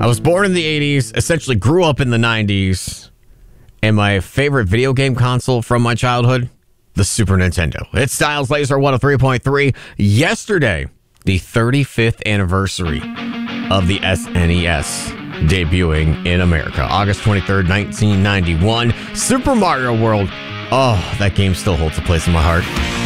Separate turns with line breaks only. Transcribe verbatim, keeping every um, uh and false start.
I was born in the eighties, essentially grew up in the nineties, and my favorite video game console from my childhood, the Super Nintendo. It's Styles Laser one oh three point three. Yesterday, the thirty-fifth anniversary of the S N E S debuting in America. August twenty-third, nineteen ninety-one. Super Mario World. Oh, that game still holds a place in my heart.